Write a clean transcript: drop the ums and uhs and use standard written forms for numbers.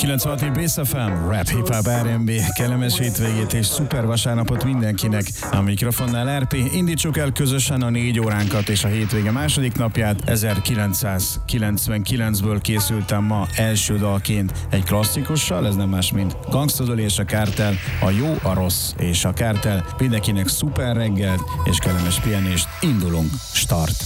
90.6 Bass FM, Rap, Hip Hop, R&B, kellemes hétvégét és szuper vasárnapot mindenkinek. A mikrofonnál RP, indítsuk el közösen a 4 óránkat és a hétvége második napját. 1999-ből készültem ma első dalként egy klasszikussal, ez nem más, mint Gangsta Dolly és a Kártel, a jó, a rossz és a Kártel. Mindenkinek szuper reggelt és kellemes pihenést, indulunk, start!